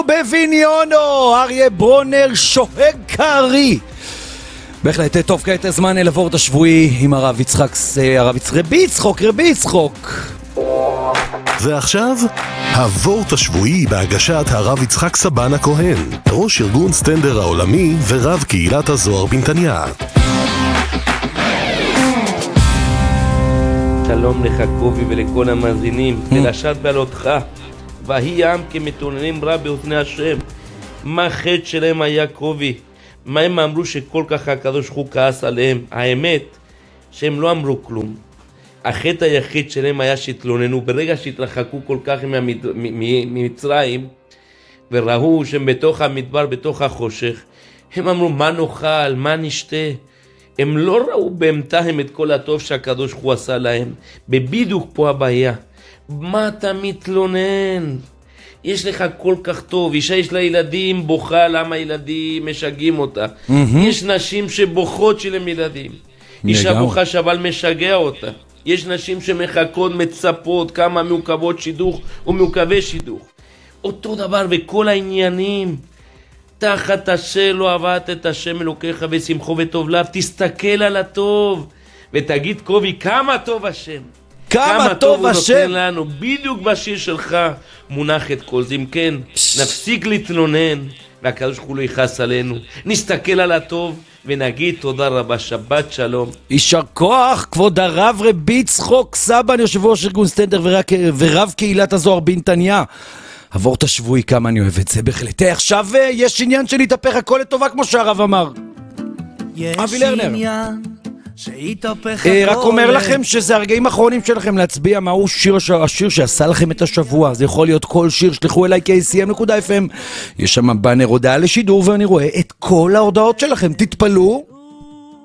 בבניונו, אריה ברונר שואג קרי. בהחלט טוב, כעת הזמן לעבור את השבועי עם הרב רבי יצחוק. ועכשיו, הוורט השבועי בהגשת הרב יצחק סבן הכהן, ראש ארגון סטנדר העולמי ורב קהילת הזוהר בנתניה. שלום לך קובי ולכל המאזינים, תלשת בעלותך, והיא עם כמתוננים רע באוזני השם. מה חטא שלהם היה קובי? מה הם אמרו שכל כך הקדוש הוא כעס עליהם? האמת שהם לא אמרו כלום. החטא היחיד שלהם היה שהתלוננו. ברגע שהתרחקו כל כך ממצרים וראו שהם בתוך המדבר, בתוך החושך, הם אמרו מה נאכל, מה נשתה. הם לא ראו באמתהם את כל הטוב שהקדוש הוא עשה להם. בבידוק פה הבעיה. מה אתה מתלונן? יש לך כל כך טוב. אישה יש לה ילדים, בוכה למה ילדים משגעים אותה. יש נשים שבוכות שלהם ילדים. אישה בוכה אבל משגע אותה. יש נשים שמחכות, מצפות, כמה מעוכבות שידוך ומעוכבי שידוך. אותו דבר וכל העניינים. תחת השם לא עבדת את השם אלוקיך ושמחו וטוב לב. תסתכל על הטוב ותגיד קובי כמה טוב השם. כמה טוב השם. הוא נותן לנו. בדיוק בשיר שלך מונח את כל זה. אם כן, נפסיק להתלונן והקדוש ברוך הוא לא יכעס עלינו. נסתכל על הטוב ונגיד תודה רבה. שבת שלום. יישר כוח כבוד הרב רבי יצחק סבן, יושב ראש ארגון סטנדר ורב קהילת הזוהר בנתניה. הוורט השבועי, כמה אני אוהב את זה בהחלט. עכשיו יש עניין שנתהפך הכל לטובה כמו שהרב אמר. אבי לרנר רק אומר לכם שזה הרגעים האחרונים שלכם להצביע מהו השיר שעשה לכם את השבוע. זה יכול להיות כל שיר, שלחו אליי kcm.fm, יש שם בנר הודעה לשידור ואני רואה את כל ההודעות שלכם. תתפלו